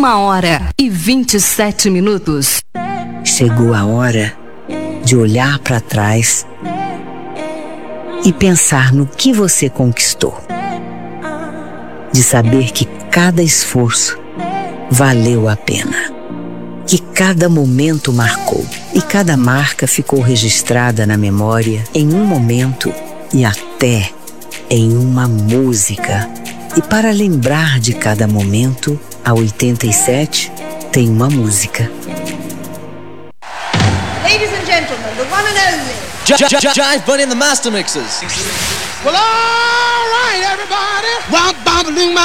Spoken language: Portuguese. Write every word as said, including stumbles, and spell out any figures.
Uma hora e vinte e sete minutos. Chegou a hora de olhar para trás e pensar no que você conquistou. De saber que cada esforço valeu a pena. Que cada momento marcou e cada marca ficou registrada na memória em um momento e até em uma música. E para lembrar de cada momento, a oitenta e sete tem uma música. Ladies and gentlemen, the one and only Jive Bunny and the Master Mixers. Well, all right, everybody. Rock, bop, loom,